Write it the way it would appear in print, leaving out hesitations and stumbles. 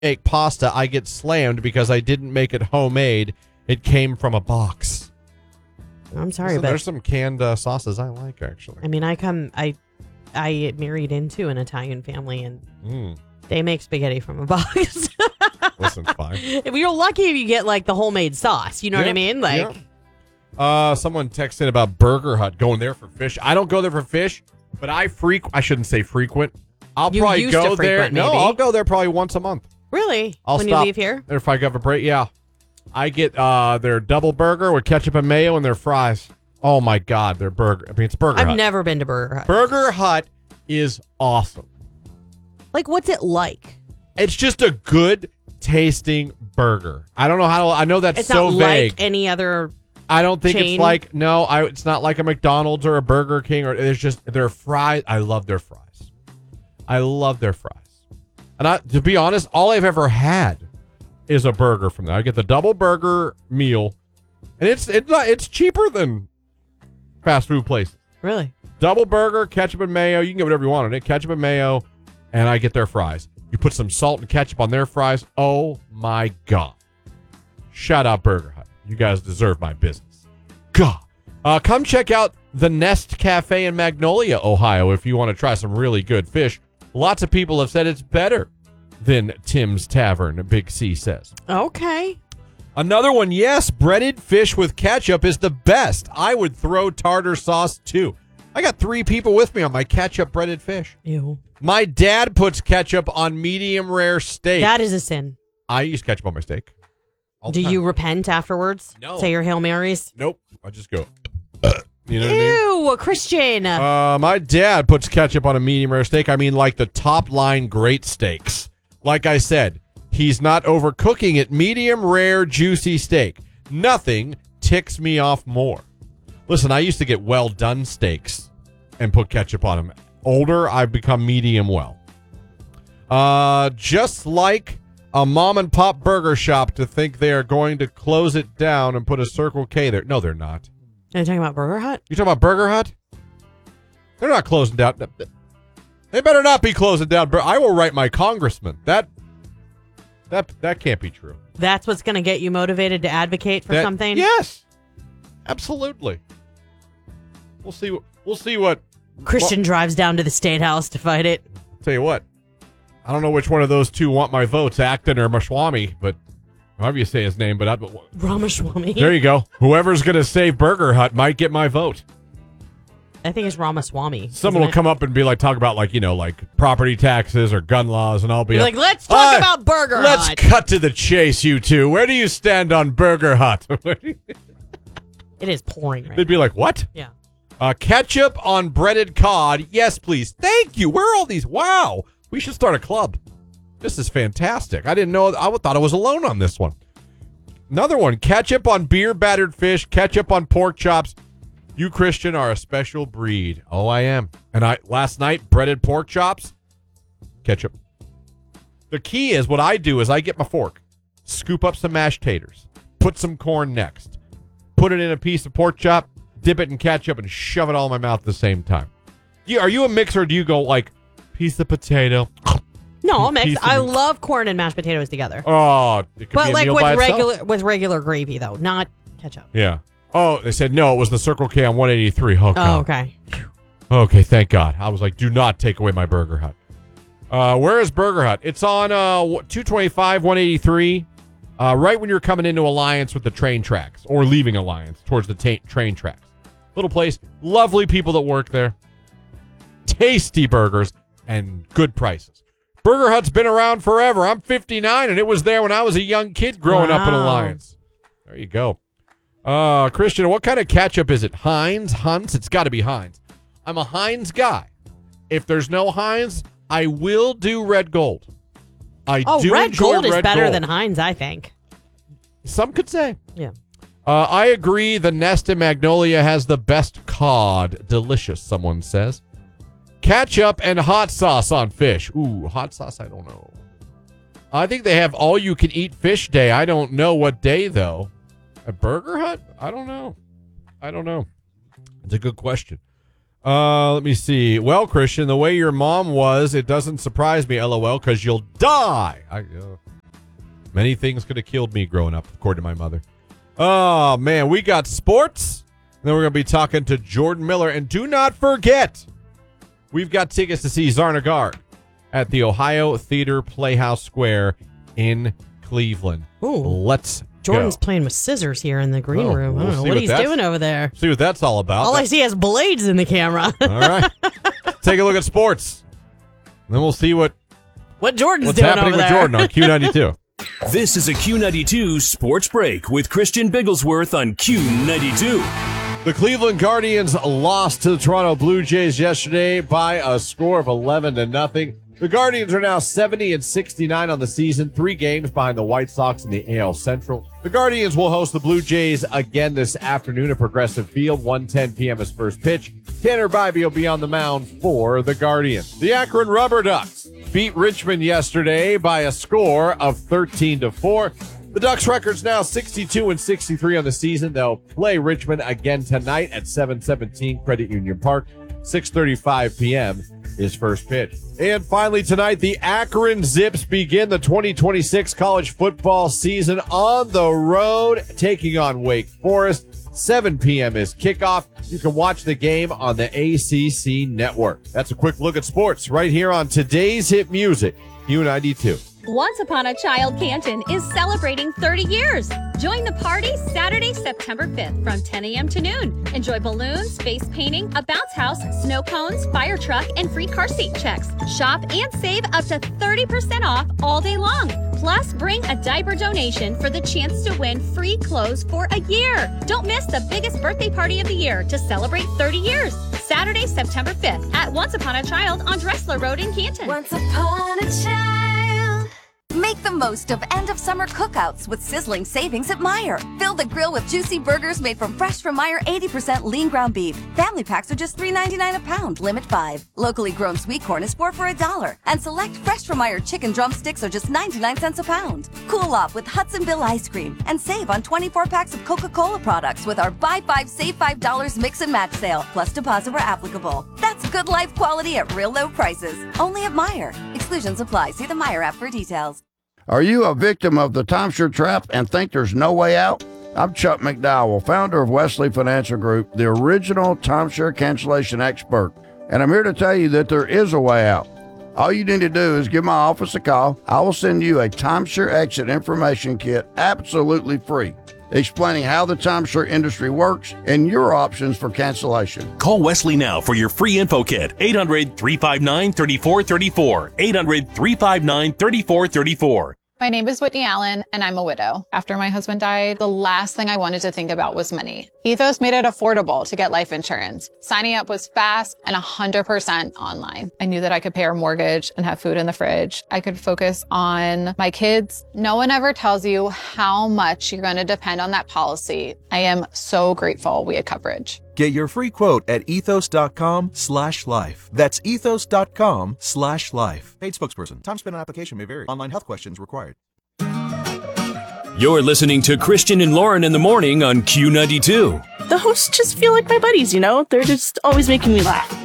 make pasta, I get slammed because I didn't make it homemade. It came from a box. I'm sorry, but there's some canned sauces I like, actually. I mean, I married into an Italian family, and they make spaghetti from a box. Listen, it's fine. You're lucky if you get like the homemade sauce. You know what I mean? Like, someone texted about Burger Hut going there for fish. I don't go there for fish, but I shouldn't say frequent. I'll probably go there. Maybe. No, I'll go there probably once a month. Really? I'll when stop you leave here? if I have a break, yeah. I get their double burger with ketchup and mayo and their fries. Oh my God, their burger. I mean, it's Burger Hut. I've never been to Burger Hut. Burger Hut is awesome. Like, what's it like? It's just a good tasting burger. I don't know I know that's so not vague. Like any other. I don't think chain? it's like it's not like a McDonald's or a Burger King, or it's just their fries. I love their fries. And to be honest, all I've ever had is a burger from there. I get the double burger meal, and it's cheaper than fast food places. Really? Double burger, ketchup and mayo. You can get whatever you want on it. Ketchup and mayo, and I get their fries. You put some salt and ketchup on their fries. Oh my God! Shout out Burger Hut. You guys deserve my business. God. Come check out the Nest Cafe in Magnolia, Ohio, if you want to try some really good fish. Lots of people have said it's better than Tim's Tavern, Big C says. Okay. Another one, yes, breaded fish with ketchup is the best. I would throw tartar sauce, too. I got 3 people with me on my ketchup breaded fish. Ew. My dad puts ketchup on medium rare steak. That is a sin. I use ketchup on my steak. Do you repent afterwards? No. Say your Hail Marys? Nope. I just go... You know what I mean? Ew, Christian. My dad puts ketchup on a medium rare steak. I mean, like the top line great steaks. Like I said, he's not overcooking it. Medium rare, juicy steak. Nothing ticks me off more. Listen, I used to get well done steaks and put ketchup on them. Older, I've become medium well. Just like a mom and pop burger shop to think they are going to close it down and put a Circle K there. No, they're not. Are you talking about Burger Hut? You talking about Burger Hut? They're not closing down. They better not be closing down. I will write my congressman. That can't be true. That's what's going to get you motivated to advocate for something? Yes. Absolutely. We'll see what Christian drives down to the State House to fight it. Tell you what. I don't know which one of those two want my votes, Acton or Mashwami, but however you say his name, but Ramaswamy. There you go. Whoever's going to save Burger Hut might get my vote. I think it's Ramaswamy. Someone will come up and be like, talk about like property taxes or gun laws, and I'll be like, let's talk about Burger Hut. Let's cut to the chase, you two. Where do you stand on Burger Hut? It is pouring right They'd be like, what? Yeah. Ketchup on breaded cod. Yes, please. Thank you. Where are all these? Wow. We should start a club. This is fantastic. I didn't know. I thought I was alone on this one. Another one. Ketchup on beer battered fish. Ketchup on pork chops. You, Christian, are a special breed. Oh, I am. And last night, breaded pork chops. Ketchup. The key is what I do is I get my fork. Scoop up some mashed taters. Put some corn next. Put it in a piece of pork chop. Dip it in ketchup and shove it all in my mouth at the same time. Are you a mixer or do you go like piece of potato? No, I'll mix. I love corn and mashed potatoes together. Oh, it could but be a like meal with by itself. regular gravy though, not ketchup. Yeah. Oh, they said no. It was the Circle K on 183. Oh, God. Oh, okay. Okay, thank God. I was like, do not take away my Burger Hut. Where is Burger Hut? It's on 225, 183. Right when you're coming into Alliance with the train tracks or leaving Alliance towards the train tracks. Little place, lovely people that work there, tasty burgers, and good prices. Burger Hut's been around forever. I'm 59, and it was there when I was a young kid growing up in Alliance. There you go. Christian, what kind of ketchup is it? Heinz? Hunt's? It's got to be Heinz. I'm a Heinz guy. If there's no Heinz, I will do Red Gold. Red Gold is better than Heinz, I think. Some could say. Yeah. I agree. The Nest in Magnolia has the best cod. Delicious, someone says. Ketchup and hot sauce on fish. Ooh, hot sauce, I don't know. I think they have all-you-can-eat fish day. I don't know what day, though. A Burger Hut? I don't know. It's a good question. Let me see. Well, Christian, the way your mom was, it doesn't surprise me, LOL, because you'll die. Many things could have killed me growing up, according to my mother. Oh, man, we got sports. Then we're going to be talking to Jordan Miller. And do not forget, we've got tickets to see Zarnagard at the Ohio Theater Playhouse Square in Cleveland. Ooh. Let's Jordan's go. playing with scissors here in the green room. I we'll don't know see what what he's that's- doing over there. See what that's all about. All I see is blades in the camera. All right. Take a look at sports. And then we'll see what's Jordan's doing happening over with there. Jordan on Q92. This is a Q92 Sports Break with Christian Bigglesworth on Q92. The Cleveland Guardians lost to the Toronto Blue Jays yesterday by a score of 11-0. The Guardians are now 70-69 on the season, 3 games behind the White Sox in the AL Central. The Guardians will host the Blue Jays again this afternoon at Progressive Field, 1:10 p.m. as first pitch. Tanner Bybee will be on the mound for the Guardians. The Akron Rubber Ducks beat Richmond yesterday by a score of 13-4. The Ducks' record's now 62-63 on the season. They'll play Richmond again tonight at 717 Credit Union Park, 6:35 p.m. is first pitch. And finally tonight, the Akron Zips begin the 2026 college football season on the road, taking on Wake Forest. 7 p.m. is kickoff. You can watch the game on the ACC network. That's a quick look at sports right here on today's hit music, Q92. Once Upon a Child Canton is celebrating 30 years. Join the party Saturday, September 5th from 10 a.m. to noon. Enjoy balloons, face painting, a bounce house, snow cones, fire truck, and free car seat checks. Shop and save up to 30% off all day long. Plus, bring a diaper donation for the chance to win free clothes for a year. Don't miss the biggest birthday party of the year to celebrate 30 years. Saturday, September 5th at Once Upon a Child on Dressler Road in Canton. Once upon a child. Make the most of end-of-summer cookouts with sizzling savings at Meijer. Fill the grill with juicy burgers made from fresh from Meijer 80% lean ground beef. Family packs are just $3.99 a pound, limit 5. Locally grown sweet corn is 4 for $1. And select fresh from Meijer chicken drumsticks are just 99 cents a pound. Cool off with Hudsonville ice cream and save on 24 packs of Coca-Cola products with our Buy 5, Save $5 mix and match sale, plus deposit where applicable. That's good life quality at real low prices. Only at Meijer. Exclusions apply. See the Meijer app for details. Are you a victim of the timeshare trap and think there's no way out? I'm Chuck McDowell, founder of Wesley Financial Group, the original timeshare cancellation expert. And I'm here to tell you that there is a way out. All you need to do is give my office a call. I will send you a timeshare exit information kit absolutely free, explaining how the timeshare industry works and your options for cancellation. Call Wesley now for your free info kit. 800-359-3434. 800-359-3434. My name is Whitney Allen, and I'm a widow. After my husband died, the last thing I wanted to think about was money. Ethos made it affordable to get life insurance. Signing up was fast and 100% online. I knew that I could pay our mortgage and have food in the fridge. I could focus on my kids. No one ever tells you how much you're going to depend on that policy. I am so grateful we had coverage. Get your free quote at ethos.com/life. That's ethos.com/life. Paid spokesperson. Time spent on application may vary. Online health questions required. You're listening to Christian and Lauren in the morning on Q92. The hosts just feel like my buddies, you know? They're just always making me laugh.